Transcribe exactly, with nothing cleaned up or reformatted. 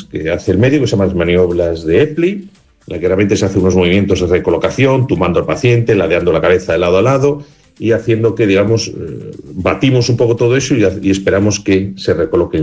maniobras que hace el médico, que se llaman las maniobras de Epley, en la que realmente se hace unos movimientos de recolocación, tumbando al paciente, ladeando la cabeza de lado a lado y haciendo que, digamos, batimos un poco todo eso y, y esperamos que se recoloque